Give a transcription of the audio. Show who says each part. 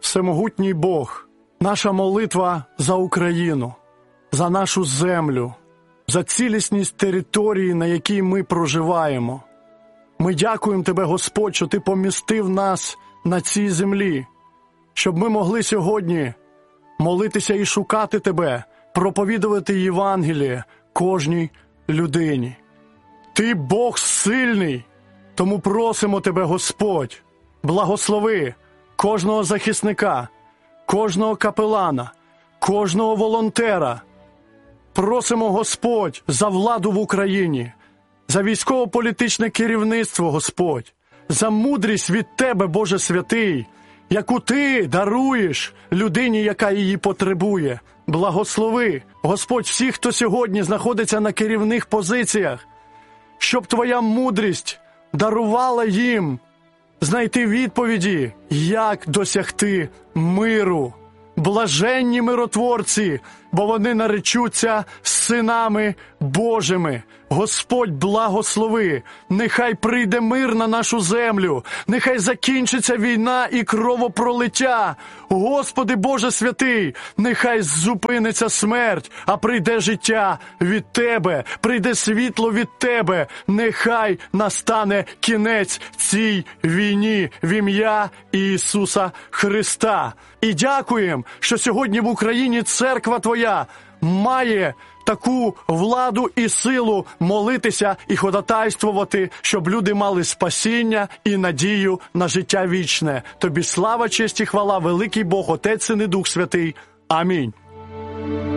Speaker 1: Всемогутній Бог, наша молитва за Україну, за нашу землю, за цілісність території, на якій ми проживаємо. Ми дякуємо Тебе, Господь, що Ти помістив нас на цій землі, щоб ми могли сьогодні молитися і шукати Тебе, проповідувати Євангеліє кожній людині. Ти Бог сильний, тому просимо Тебе, Господь, благослови кожного захисника, кожного капелана, кожного волонтера. Просимо, Господь, за владу в Україні, за військово-політичне керівництво, Господь, за мудрість від Тебе, Боже святий, яку Ти даруєш людині, яка її потребує. Благослови, Господь, всіх, хто сьогодні знаходиться на керівних позиціях, щоб Твоя мудрість дарувала їм знайти відповіді, як досягти миру. Блаженні миротворці, бо вони наречуться синами Божими. Господь, благослови, нехай прийде мир на нашу землю, нехай закінчиться війна і кровопролиття. Господи Боже святий, нехай зупиниться смерть, а прийде життя від Тебе, прийде світло від Тебе. Нехай настане кінець цій війні в ім'я Ісуса Христа. І дякуємо, що сьогодні в Україні церква Твоя має таку владу і силу молитися і ходатайствувати, щоб люди мали спасіння і надію на життя вічне. Тобі слава, честь і хвала, великий Бог, Отець, Син і Дух Святий. Амінь.